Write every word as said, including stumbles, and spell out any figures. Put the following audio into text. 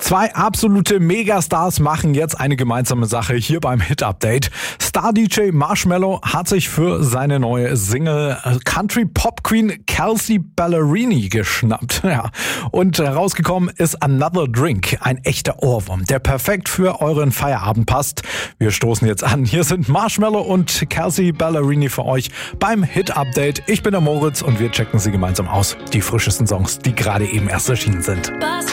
Zwei absolute Megastars machen jetzt eine gemeinsame Sache hier beim Hit-Update. Star-D J Marshmello hat sich für seine neue Single Country-Pop-Queen Kelsea Ballerini geschnappt. Ja. Und rausgekommen ist Another Drink, ein echter Ohrwurm, der perfekt für euren Feierabend passt. Wir stoßen jetzt an. Hier sind Marshmello und Kelsea Ballerini für euch beim Hit-Update. Ich bin der Moritz und wir checken sie gemeinsam aus. Die frischesten Songs, die gerade eben erst erschienen sind.